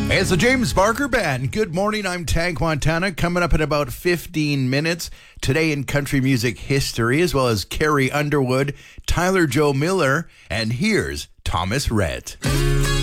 Hey, it's the James Barker Band. Good morning, I'm Tank Montana. Coming up in about 15 minutes. Today in country music history, as well as Carrie Underwood, Tyler Joe Miller, and here's Thomas Rhett.